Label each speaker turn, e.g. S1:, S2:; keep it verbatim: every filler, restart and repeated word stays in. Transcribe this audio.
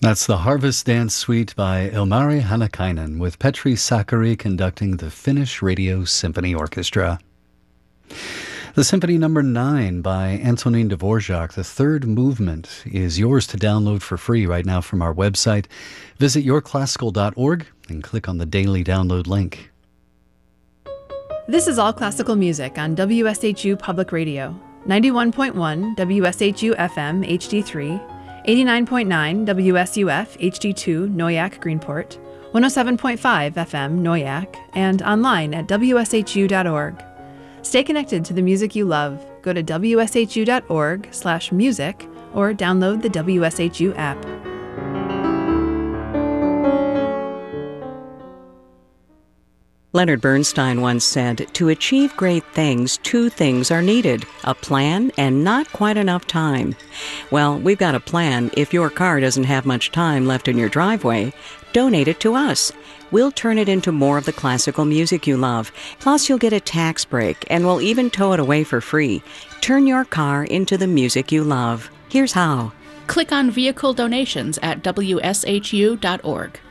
S1: That's the Harvest Dance Suite by Ilmari Hanakainen, with Petri Sakari conducting the Finnish Radio Symphony Orchestra. The Symphony Number nine by Antonin Dvorak, the third movement, is yours to download for free right now from our website. Visit your classical dot org and click on the daily download link.
S2: This is All Classical Music on W S H U Public Radio, ninety-one point one W S H U F M H D three, eighty-nine point nine W S U F H D two Noyak Greenport, one oh seven point five F M Noyak, and online at W S H U dot org. Stay connected to the music you love. Go to W S H U dot org slash music or download the W S H U app.
S3: Leonard Bernstein once said, "To achieve great things, two things are needed, a plan and not quite enough time." Well, we've got a plan. If your car doesn't have much time left in your driveway, donate it to us. We'll turn it into more of the classical music you love. Plus, you'll get a tax break, and we'll even tow it away for free. Turn your car into the music you love. Here's how.
S4: Click on Vehicle Donations at W S H U dot org.